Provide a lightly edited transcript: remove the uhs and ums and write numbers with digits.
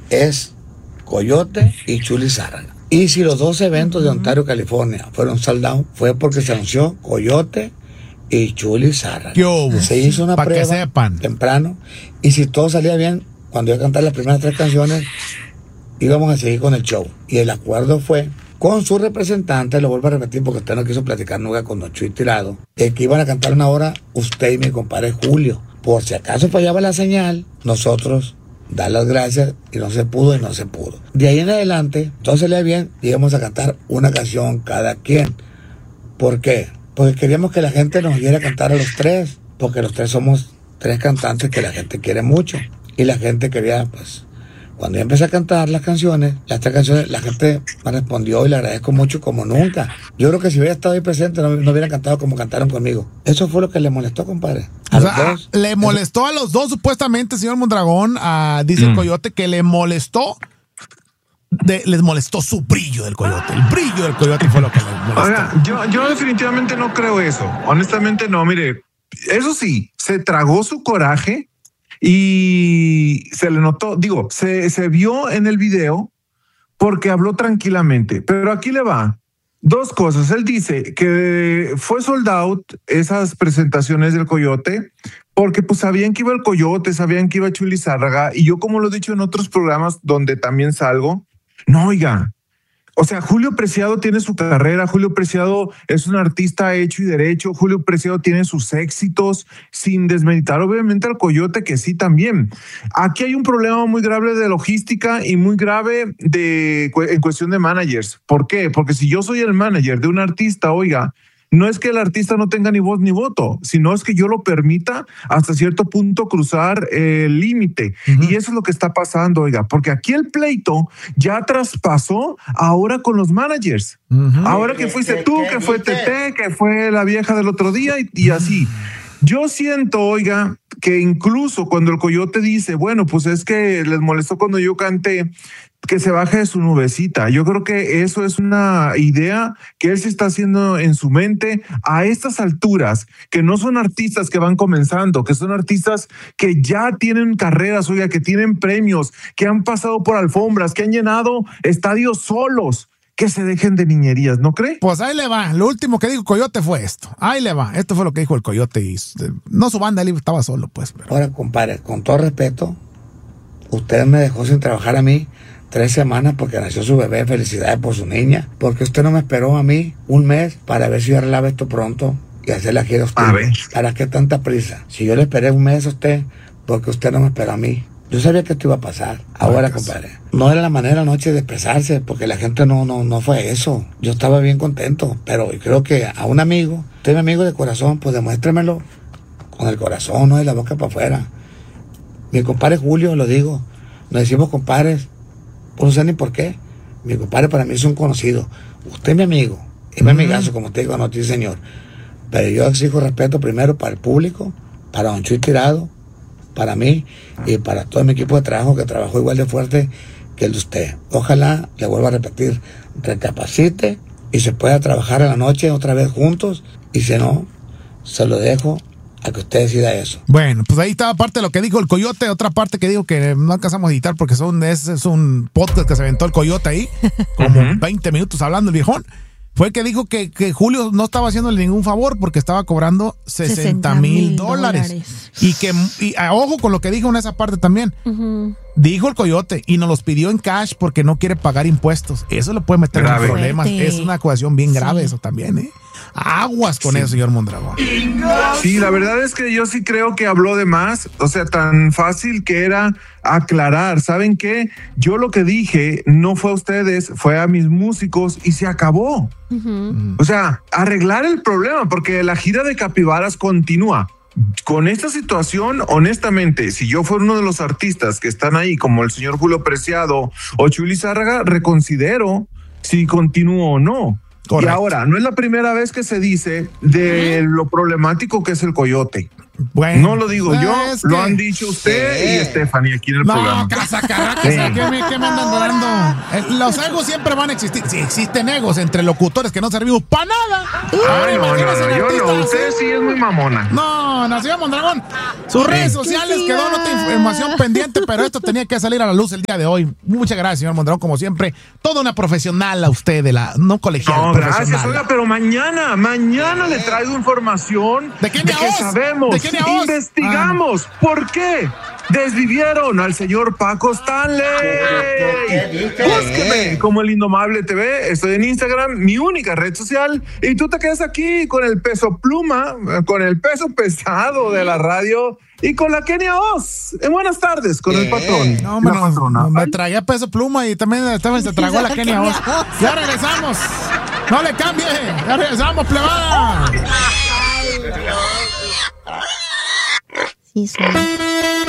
es Coyote y Chuli Zárraga. Y si los dos eventos de Ontario, California fueron sold out, fue porque se anunció Coyote y Chuli Zárraga. Se hizo una prueba temprano, y si todo salía bien, cuando iba a cantar las primeras 3 canciones, íbamos a seguir con el show. Y el acuerdo fue con su representante, lo vuelvo a repetir porque usted no quiso platicar nunca con Don Chuy Tirado, que iban a cantar una hora usted y mi compadre Julio. Por si acaso fallaba la señal, nosotros dar las gracias, y no se pudo y no se pudo. De ahí en adelante, todo salía bien, íbamos a cantar una canción cada quien. ¿Por qué? Porque queríamos que la gente nos oyera cantar a los 3, porque los 3 somos 3 cantantes que la gente quiere mucho. Y la gente quería, pues, cuando yo empecé a cantar las 3 canciones, la gente me respondió, y le agradezco mucho como nunca. Yo creo que si hubiera estado ahí presente, no hubieran cantado como cantaron conmigo. Eso fue lo que le molestó, compadre. Le molestó a los dos, supuestamente, señor Mondragón, dice el Coyote, que le molestó. Les molestó su brillo del Coyote. El brillo del Coyote fue lo que les molestó. Oiga, yo definitivamente no creo eso. Honestamente no, mire. Eso sí, se tragó su coraje y se le notó, se vio en el video porque habló tranquilamente. Pero aquí le va. 2 cosas. Él dice que fue sold out esas presentaciones del Coyote porque pues sabían que iba el Coyote, sabían que iba Chuli Zárraga, y yo, como lo he dicho en otros programas donde también salgo, no, oiga, o sea, Julio Preciado tiene su carrera, Julio Preciado es un artista hecho y derecho, Julio Preciado tiene sus éxitos, sin desmeritar obviamente al Coyote, que sí también. Aquí hay un problema muy grave de logística y muy grave en cuestión de managers. ¿Por qué? Porque si yo soy el manager de un artista, oiga, no es que el artista no tenga ni voz ni voto, sino es que yo lo permita hasta cierto punto cruzar el límite. Y eso es lo que está pasando, oiga, porque aquí el pleito ya traspasó ahora con los managers. Ahora que fuiste tú, que fue Tete, que fue la vieja del otro día y así. Yo siento, oiga, que incluso cuando el Coyote dice, bueno, pues es que les molestó cuando yo canté, que se baje de su nubecita. Yo creo que eso es una idea que él se está haciendo en su mente a estas alturas, que no son artistas que van comenzando, que son artistas que ya tienen carreras, oiga, que tienen premios, que han pasado por alfombras, que han llenado estadios solos. Que se dejen de niñerías, ¿no cree? Pues ahí le va. Lo último que dijo Coyote fue esto. Ahí le va. Esto fue lo que dijo el Coyote. Y no su banda, él estaba solo, pues. Pero. Ahora, compadre, con todo respeto, usted me dejó sin trabajar a mí 3 semanas porque nació su bebé. Felicidades por su niña. Porque usted no me esperó a mí un mes para ver si yo arreglaba esto pronto y hacer la gira a usted. ¿Para qué tanta prisa? Si yo le esperé un mes a usted, porque usted no me esperó a mí. Yo sabía que esto iba a pasar. Ahora, compadre, no era la manera anoche de expresarse, porque la gente no fue eso. Yo estaba bien contento, pero creo que a un amigo, usted es mi amigo de corazón, pues demuéstremelo con el corazón, no de la boca para afuera. Mi compadre Julio, lo digo, nos decimos compadres, pues no sé ni por qué. Mi compadre para mí es un conocido. Usted es mi amigo, es mi amigazo, como usted dijo, no, sí, señor. Pero yo exijo respeto primero para el público, para Don Chuy Tirado, para mí y para todo mi equipo de trabajo, que trabajó igual de fuerte que el de usted. Ojalá, le vuelvo a repetir, recapacite y se pueda trabajar a la noche otra vez juntos, y si no, se lo dejo a que usted decida eso. Bueno, pues ahí estaba parte de lo que dijo el Coyote, otra parte que dijo que no alcanzamos a editar porque es un podcast que se aventó el Coyote ahí, como 20 minutos hablando el viejón. Fue que dijo que Julio no estaba haciéndole ningún favor porque estaba cobrando $60,000. Y ojo con lo que dijo en esa parte también. Dijo el Coyote y nos los pidió en cash porque no quiere pagar impuestos. Eso le puede meter en problemas. Es una acusación bien grave eso también, ¿eh? Aguas con eso, señor Mondragón. Sí, la verdad es que yo sí creo que habló de más. O sea, tan fácil que era aclarar. ¿Saben qué? Yo lo que dije no fue a ustedes, fue a mis músicos y se acabó. O sea, arreglar el problema, porque la gira de Capibaras continúa. Con esta situación, honestamente, si yo fuera uno de los artistas que están ahí, como el señor Julio Preciado o Chuli Zárraga, reconsidero si continúo o no. Correcto. Y ahora, no es la primera vez que se dice de lo problemático que es el Coyote. Bueno, no lo digo yo, lo han dicho usted y Stephanie aquí en el programa. No, ¿qué me andan dando? Los egos siempre van a existir. Si existen egos entre locutores que no servimos para nada. Ay, no, yo no. Usted sí es muy mamona. No, nació Mondragón. Sus redes sociales quedó otra información pendiente, pero esto tenía que salir a la luz el día de hoy. Muchas gracias, señor Mondragón, como siempre. Toda una profesional a usted, no colegial. No, gracias, oiga, pero mañana le traigo información de que sabemos. Investigamos por qué desvivieron al señor Paco Stanley. Búsqueme como El Indomable TV. Estoy en Instagram, mi única red social. Y tú te quedas aquí con el peso pluma, con el peso pesado de la radio y con la Kenia Oz. Buenas tardes con el patrón. No, me tragué peso pluma y también se tragó la Kenia Oz. Ya regresamos. No le cambie. Ya regresamos, plebada. Sí, soy.